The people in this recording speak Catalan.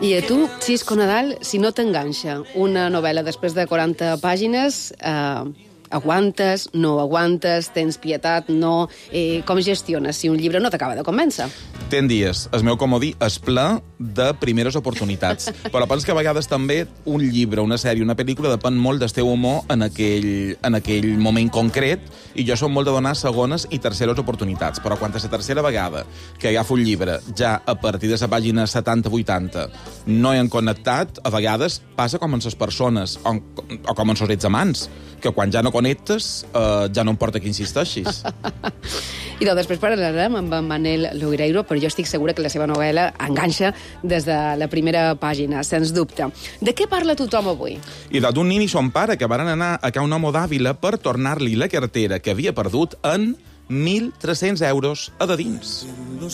I a tu, Xisco Nadal, si no t'enganxa una novel·la després de 40 pàgines, aguantes, no aguantes, tens pietat, no... com gestiones si un llibre no t'acaba de convèncer? Ten dies. El meu comodí és ple de primeres oportunitats. Però penso que a vegades també un llibre, una sèrie, una pel·lícula depèn molt del teu humor en aquell moment concret, i jo som molt de donar segones i terceres oportunitats. Però quan a la tercera vegada que agafo un llibre, ja a partir de la pàgina 70-80, no hi han connectat, a vegades passa com amb les persones, o com amb els ets amants, que quan ja no connectes, ja no importa que insisteixis. I després parlarem amb en Manel Loguereiro, però jo estic segura que la seva novel·la enganxa des de la primera pàgina, sens dubte. De què parla tothom avui? I d'un nin i son pare que van anar a un home d'Àvila per tornar-li la cartera que havia perdut en 1.300 euros a de dins.